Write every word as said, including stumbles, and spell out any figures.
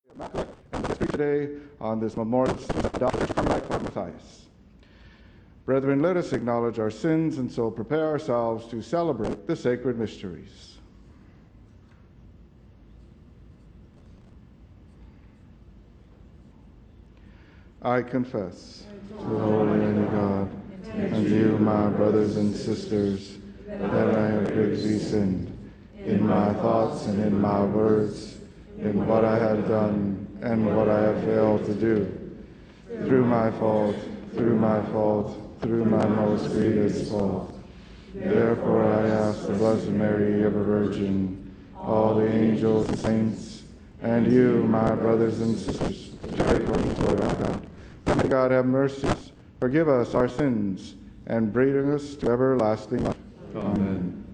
Immaculate and history today on this memorial of Doctor Carmelite Matthias. Brethren, let us acknowledge our sins and so prepare ourselves to celebrate the sacred mysteries. I confess to the Holy God and to you, my brothers and sisters, that I have greatly sinned in my thoughts and in my words, in what I have done and what I have failed to do. Through my fault, through my fault, through my most grievous fault. Therefore I ask the Blessed Mary, ever Virgin, all the angels and saints, and you, my brothers and sisters, to pray for me, Lord our God. May God have mercy, forgive us our sins, and bring us to everlasting life. Amen.